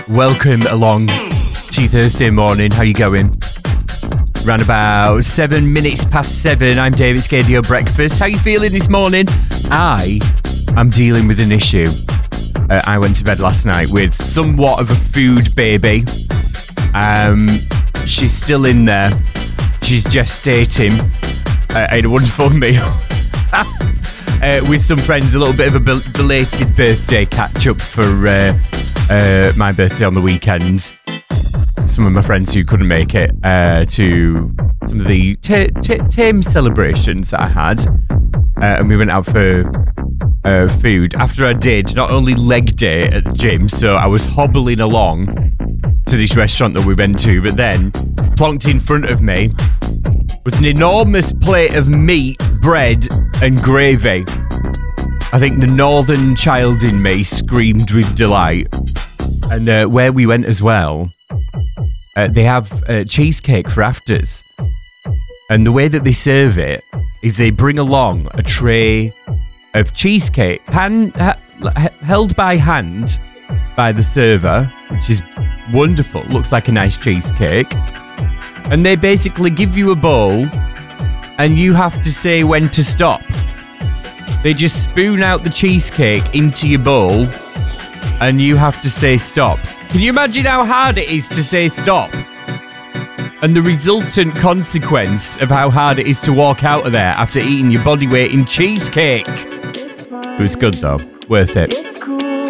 Welcome along to Thursday morning. How you going? Around about 7 minutes past 7. I'm David Scadio Breakfast. How you feeling this morning? I'm dealing with an issue. I went to bed last night with somewhat of a food baby. She's still in there. She's gestating. I had a wonderful meal with some friends. A little bit of a belated birthday catch up for my birthday on the weekend. Some of my friends who couldn't make it to some of the tame celebrations that I had, and we went out for food. After I did not only leg day at the gym, so I was hobbling along to this restaurant that we went to, but then plonked in front of me with an enormous plate of meat, bread and gravy. I think the northern child in me screamed with delight. And where we went as well, they have cheesecake for afters. And the way that they serve it is they bring along a tray of cheesecake, held by hand by the server, which is wonderful. Looks like a nice cheesecake. And they basically give you a bowl and you have to say when to stop. They just spoon out the cheesecake into your bowl and you have to say stop. Can you imagine how hard it is to say stop? And the resultant consequence of how hard it is to walk out of there after eating your body weight in cheesecake. It was good though. Worth it.